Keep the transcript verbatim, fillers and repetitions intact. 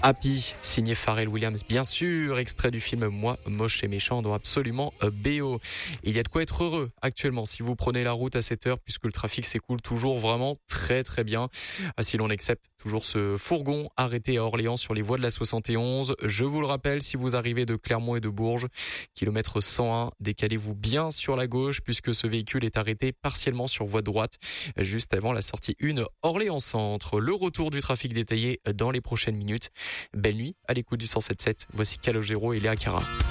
Happy, signé Pharrell Williams, bien sûr, extrait du film Moi, moche et méchant, dans absolument B O. Il y a de quoi être heureux actuellement si vous prenez la route à cette heure, puisque le trafic s'écoule toujours vraiment très très bien. Si l'on accepte toujours ce fourgon arrêté à Orléans sur les voies de la soixante et onze. Je vous le rappelle, si vous arrivez de Clermont et de Bourges, kilomètre cent un, décalez-vous bien sur la gauche, puisque ce véhicule est arrêté partiellement sur voie droite, juste avant la sortie un Orléans Centre. Le retour du trafic détaillé dans les prochaines minutes. Belle nuit à l'écoute du cent sept sept. Voici Calogero et Léa Cara.